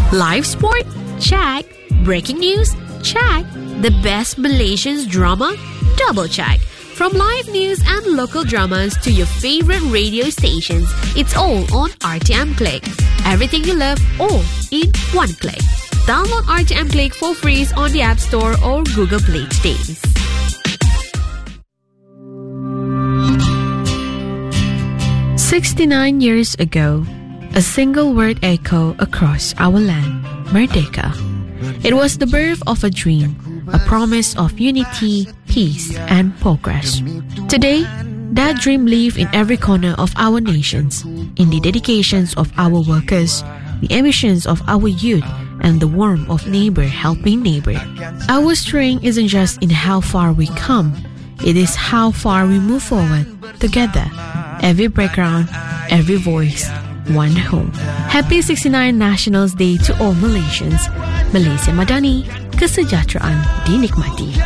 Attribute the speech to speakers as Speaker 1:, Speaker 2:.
Speaker 1: Live sport? Check. Breaking news? Check. The best Malaysian drama? Double check. From live news and local dramas to your favorite radio stations, it's all on RTM Click. Everything you love, all in one click. Download RTM Click for free on the App Store or Google Play today. 69 years ago, a single word echo across our land, Merdeka. It was the birth of a dream, a promise of unity, peace, and progress. Today, that dream lives in every corner of our nations, in the dedications of our workers, the ambitions of our youth, and the warmth of neighbor helping neighbor. Our strength isn't just in how far we come, it is how far we move forward together. Every background, every voice, one home. Happy 69 Nationals Day to all Malaysians. Malaysia Madani, kesejahteraan dinikmati.